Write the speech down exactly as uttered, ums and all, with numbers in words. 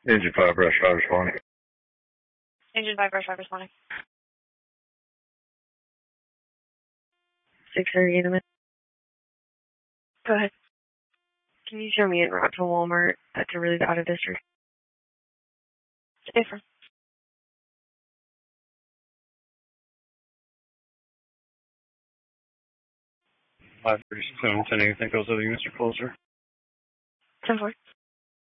Engine five, brush five responding. Engine five, brush five responding. six thirty in a minute. Go ahead. Can you show me en route to Walmart? That's a really out of district. Different. five thirty-six, ten, anything goes to the units are closer. ten four.